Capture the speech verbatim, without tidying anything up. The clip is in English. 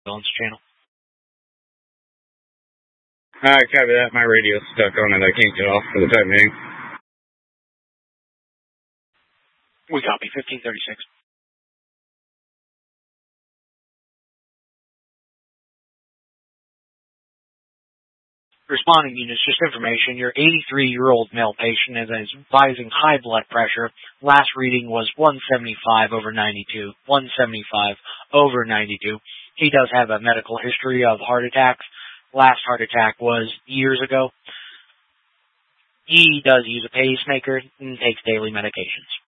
Ambulance channel. Alright, copy that. My radio's stuck on it. I can't get off for the time being. We copy, fifteen thirty-six. Responding units, just information, your eighty-three-year-old male patient is advising high blood pressure. Last reading was one seventy-five over ninety-two. one seventy-five over ninety-two. He does have a medical history of heart attacks. Last heart attack was years ago. He does use a pacemaker and takes daily medications.